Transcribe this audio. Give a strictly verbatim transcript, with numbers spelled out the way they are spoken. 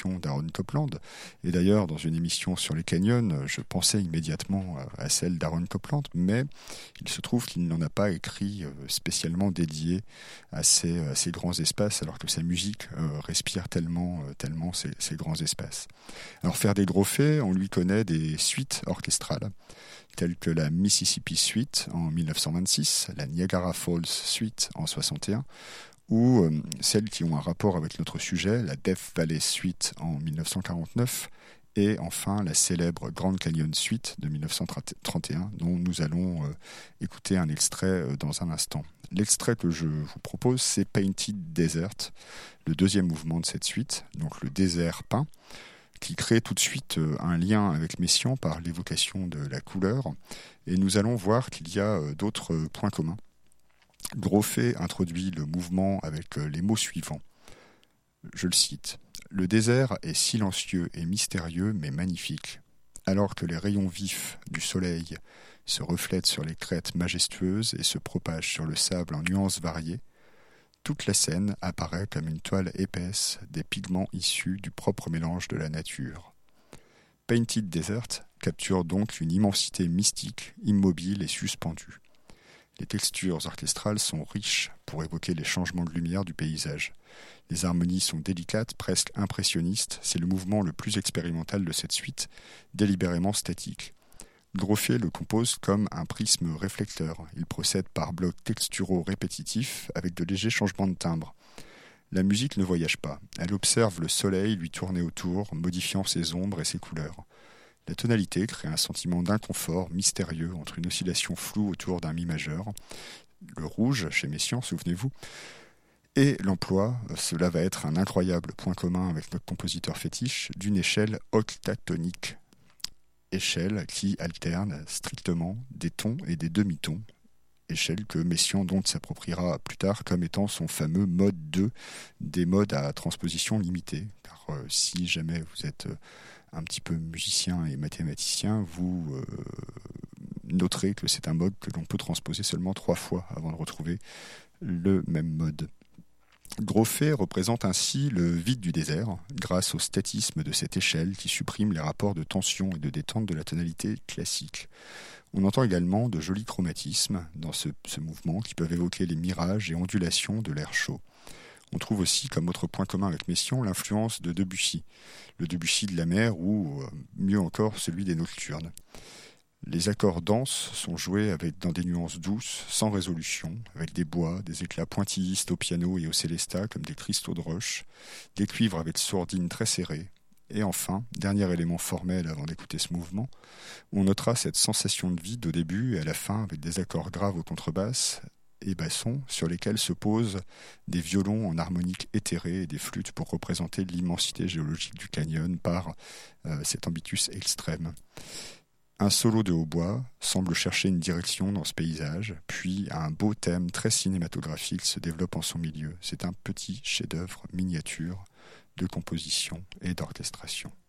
compositions d'Aaron Copland. Et d'ailleurs, dans une émission sur les canyons, je pensais immédiatement à celle d'Aaron Copland, mais il se trouve qu'il n'en a pas écrit spécialement dédié à ces, à ces grands espaces, alors que sa musique euh, respire tellement, euh, tellement ces, ces grands espaces. Alors, faire des gros faits, on lui connaît des suites orchestrales, telles que la Mississippi Suite en mille neuf cent vingt-six, la Niagara Falls Suite en soixante et un, ou euh, celles qui ont un rapport avec notre sujet, la Death Valley Suite en mille neuf cent quarante-neuf, et enfin la célèbre Grand Canyon Suite de mille neuf cent trente et un, dont nous allons euh, écouter un extrait euh, dans un instant. L'extrait que je vous propose, c'est Painted Desert, le deuxième mouvement de cette suite, donc le désert peint, qui crée tout de suite euh, un lien avec Messiaen par l'évocation de la couleur, et nous allons voir qu'il y a euh, d'autres euh, points communs. Grofé introduit le mouvement avec les mots suivants. Je le cite. « Le désert est silencieux et mystérieux mais magnifique. Alors que les rayons vifs du soleil se reflètent sur les crêtes majestueuses et se propagent sur le sable en nuances variées, toute la scène apparaît comme une toile épaisse des pigments issus du propre mélange de la nature. Painted Desert capture donc une immensité mystique, immobile et suspendue. Les textures orchestrales sont riches pour évoquer les changements de lumière du paysage. Les harmonies sont délicates, presque impressionnistes. C'est le mouvement le plus expérimental de cette suite, délibérément statique. Grofé le compose comme un prisme réflecteur. Il procède par blocs texturaux répétitifs avec de légers changements de timbre. La musique ne voyage pas. Elle observe le soleil lui tourner autour, modifiant ses ombres et ses couleurs. La tonalité crée un sentiment d'inconfort mystérieux entre une oscillation floue autour d'un mi majeur, le rouge chez Messiaen, souvenez-vous, et l'emploi, cela va être un incroyable point commun avec notre compositeur fétiche, d'une échelle octatonique, échelle qui alterne strictement des tons et des demi-tons, échelle que Messiaen donc s'appropriera plus tard comme étant son fameux mode deux des modes à transposition limitée, car euh, si jamais vous êtes... Euh, un petit peu musicien et mathématicien, vous euh, noterez que c'est un mode que l'on peut transposer seulement trois fois avant de retrouver le même mode. Grofé représente ainsi le vide du désert, grâce au statisme de cette échelle qui supprime les rapports de tension et de détente de la tonalité classique. On entend également de jolis chromatismes dans ce, ce mouvement qui peuvent évoquer les mirages et ondulations de l'air chaud. On trouve aussi, comme autre point commun avec Messiaen, l'influence de Debussy, le Debussy de la mer ou, mieux encore, celui des nocturnes. Les accords denses sont joués avec, dans des nuances douces, sans résolution, avec des bois, des éclats pointillistes au piano et au célesta comme des cristaux de roche, des cuivres avec sourdines très serrées. Et enfin, dernier élément formel avant d'écouter ce mouvement, on notera cette sensation de vide au début et à la fin avec des accords graves aux contrebasses, et bassons sur lesquels se posent des violons en harmonique éthérée et des flûtes pour représenter l'immensité géologique du canyon par euh, cet ambitus extrême. Un solo de hautbois semble chercher une direction dans ce paysage, puis un beau thème très cinématographique se développe en son milieu. C'est un petit chef-d'œuvre miniature de composition et d'orchestration.